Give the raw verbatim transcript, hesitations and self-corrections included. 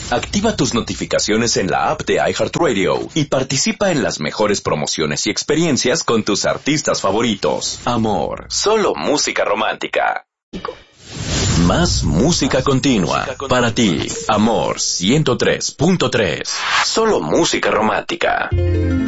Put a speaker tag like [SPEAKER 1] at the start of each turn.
[SPEAKER 1] Activa tus notificaciones en la app de iHeartRadio y participa en las mejores promociones y experiencias con tus artistas favoritos. Amor, solo música romántica. Más música continua para ti. Amor ciento tres punto tres. Solo música romántica.